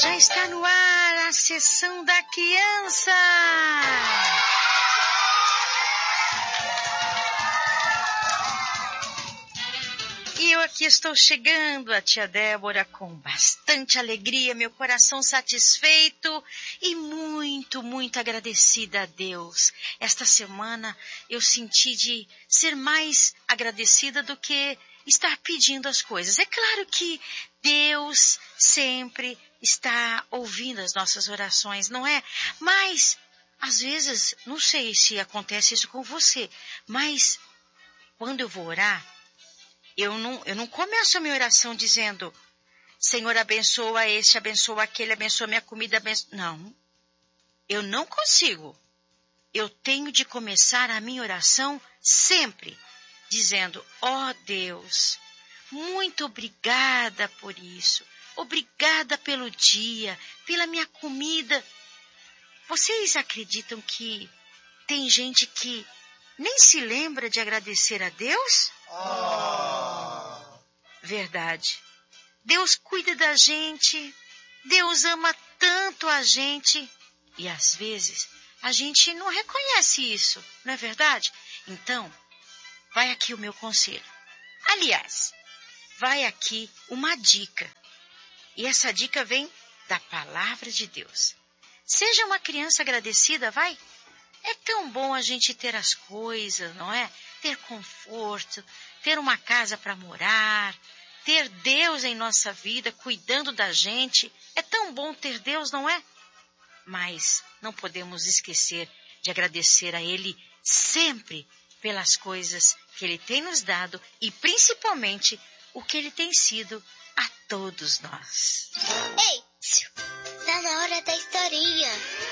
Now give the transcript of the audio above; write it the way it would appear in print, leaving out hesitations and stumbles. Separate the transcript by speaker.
Speaker 1: Já está no ar a sessão da criança. E eu aqui estou chegando, a tia Débora, com bastante alegria, meu coração satisfeito e muito, muito agradecida a Deus. Esta semana eu senti de ser mais agradecida do que estar pedindo as coisas. É claro que Deus sempre está ouvindo as nossas orações, não é? Mas, às vezes, não sei se acontece isso com você, mas quando eu vou orar, eu não começo a minha oração dizendo, Senhor, abençoa este, abençoa aquele, abençoa minha comida, abençoa... Não, eu não consigo. Eu tenho de começar a minha oração sempre dizendo, ó Deus, muito obrigada por isso. Obrigada pelo dia, pela minha comida. Vocês acreditam que tem gente que nem se lembra de agradecer a Deus? Verdade. Deus cuida da gente. Deus ama tanto a gente. E às vezes a gente não reconhece isso, não é verdade? Então, vai aqui o meu conselho. Aliás, vai aqui uma dica. E essa dica vem da palavra de Deus. Seja uma criança agradecida, vai. É tão bom a gente ter as coisas, não é? Ter conforto, ter uma casa para morar, ter Deus em nossa vida, cuidando da gente. É tão bom ter Deus, não é? Mas não podemos esquecer de agradecer a Ele sempre pelas coisas que Ele tem nos dado e principalmente o que Ele tem sido a todos nós.
Speaker 2: Ei, tá na hora da historinha.